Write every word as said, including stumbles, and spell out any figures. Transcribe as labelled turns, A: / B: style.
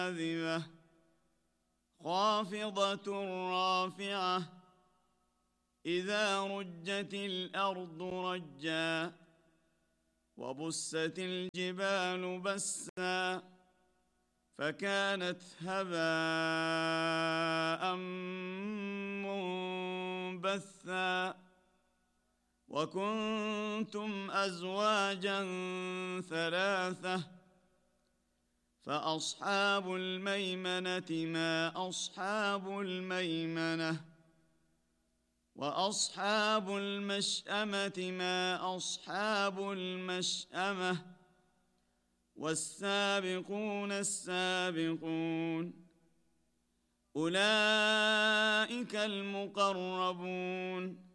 A: كاذبة خافضة رافعة إذا رجت الأرض رجا وبست الجبال بسا فكانت هباء منبثا وكنتم أزواجا ثلاثة فأصحاب الميمنة ما أصحاب الميمنة وأصحاب المشأمة ما أصحاب المشأمة والسابقون السابقون أولئك المقربون